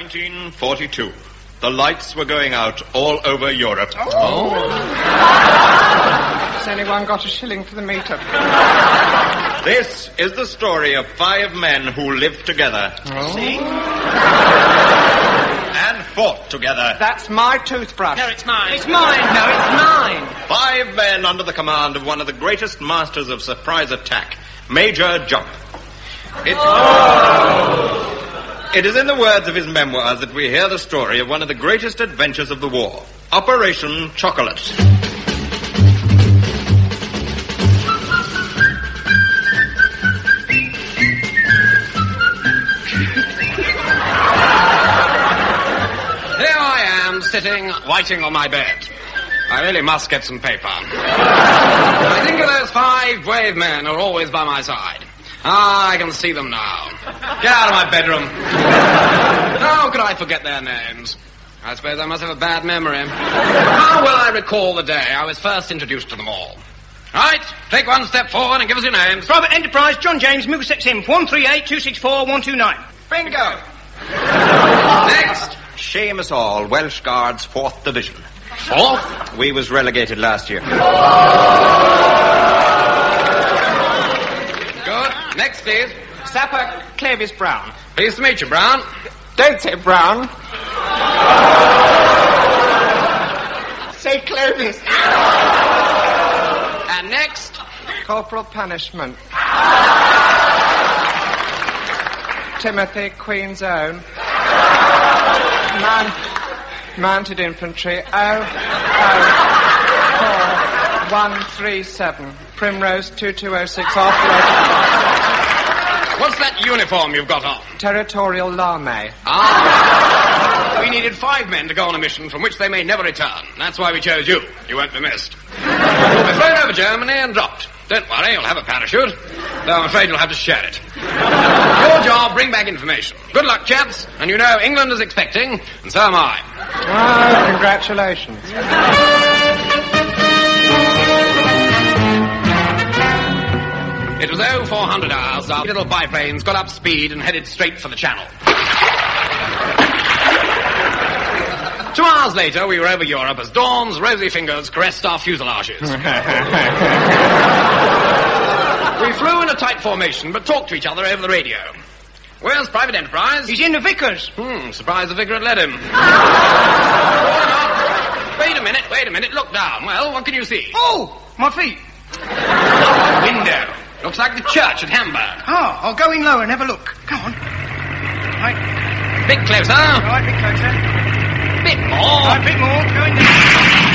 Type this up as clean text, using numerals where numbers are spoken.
1942. The lights were going out all over Europe. Has anyone got a shilling for the meter? This is the story of 5 men who lived together. See? And fought together. That's my toothbrush. No, it's mine. It's mine. No, it's mine. 5 men under the command of one of the greatest masters of surprise attack, Major Jump. It is in the words of his memoirs that we hear the story of one of the greatest adventures of the war, Operation Chocolate. Here I am, sitting, writing on my bed. I really must get some paper. I think of those 5 brave men who are always by my side. I can see them now. Get out of my bedroom. How could I forget their names? I suppose I must have a bad memory. How will I recall the day I was first introduced to them all? Right, take one step forward and give us your names. Private Enterprise, John James, Middlesex Imp, 138-264-129. Bingo. Next. Seamus Hall, Welsh Guards, 4th Division. 4th? We was relegated last year. Good. Next, please. Sapper Clovis Brown. Pleased to meet you, Brown. Don't say Brown. Say Clovis. And next. Corporal Punishment. Timothy, Queen's Own. Mounted Infantry, 004-137. Primrose 2206 off. What's that uniform you've got on? Territorial Lame. We needed 5 men to go on a mission from which they may never return. That's why we chose you. You won't be missed. You'll be flown over Germany and dropped. Don't worry, you'll have a parachute. Though I'm afraid you'll have to share it. Your job, bring back information. Good luck, chaps. And you know England is expecting, and so am I. Oh, congratulations. It was 0400 hours. Our little biplanes got up speed and headed straight for the channel. 2 hours later, we were over Europe as Dawn's rosy fingers caressed our fuselages. We flew in a tight formation, but talked to each other over the radio. Where's Private Enterprise? He's in the Vickers. Surprised the vicar had let him. Wait a minute. Look down. Well, what can you see? Oh, my feet. Window. Looks like the church at Hamburg. Oh, I'll go in lower and have a look. Come on. Right. Bit closer. Right, bit closer. Bit more. Right, bit more. Going down.